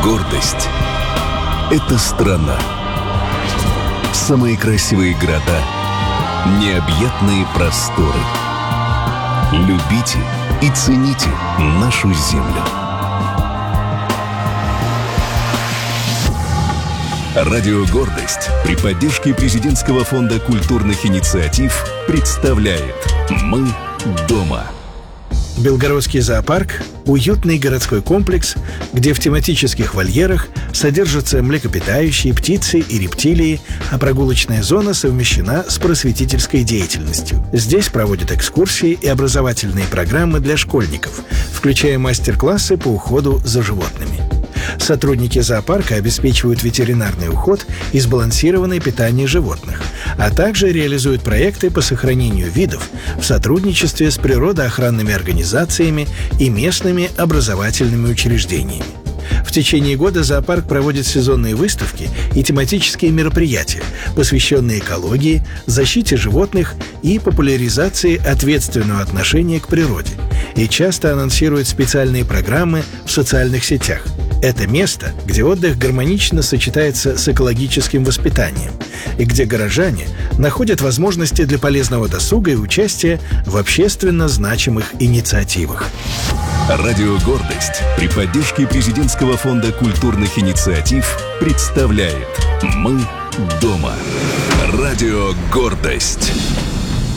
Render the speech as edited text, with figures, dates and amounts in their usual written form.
Гордость — это страна. Самые красивые города, необъятные просторы. Любите и цените нашу землю. Радио «Гордость» при поддержке Президентского фонда культурных инициатив представляет «Мы дома». Белгородский зоопарк – уютный городской комплекс, где в тематических вольерах содержатся млекопитающие, птицы и рептилии, а прогулочная зона совмещена с просветительской деятельностью. Здесь проводят экскурсии и образовательные программы для школьников, включая мастер-классы по уходу за животными. Сотрудники зоопарка обеспечивают ветеринарный уход и сбалансированное питание животных, а также реализуют проекты по сохранению видов в сотрудничестве с природоохранными организациями и местными образовательными учреждениями. В течение года зоопарк проводит сезонные выставки и тематические мероприятия, посвященные экологии, защите животных и популяризации ответственного отношения к природе, и часто анонсирует специальные программы в социальных сетях. Это место, где отдых гармонично сочетается с экологическим воспитанием и где горожане находят возможности для полезного досуга и участия в общественно значимых инициативах. Радио «Гордость» при поддержке Президентского фонда культурных инициатив представляет «Мы дома». Радио «Гордость».